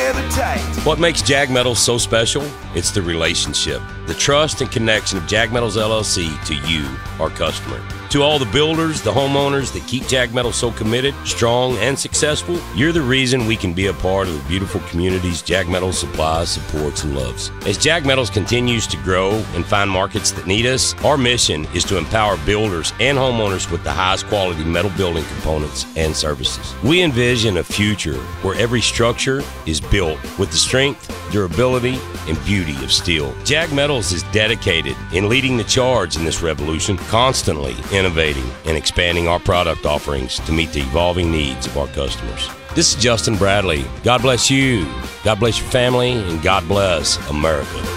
together tight. What makes Jag Metals so special? It's the relationship, the trust and connection of Jag Metals LLC to you, our customer. To all the builders, the homeowners that keep Jag Metals so committed, strong, and successful, you're the reason we can be a part of the beautiful communities Jag Metals supplies, supports, and loves. As Jag Metals continues to grow and find markets that need us, our mission is to empower builders and homeowners with the highest quality metal building components and services. We envision a future where every structure is built with the strength, durability, and beauty of steel. Jag Metals is dedicated in leading the charge in this revolution, constantly innovating and expanding our product offerings to meet the evolving needs of our customers. This is Justin Bradley. God bless you, God bless your family, and God bless America.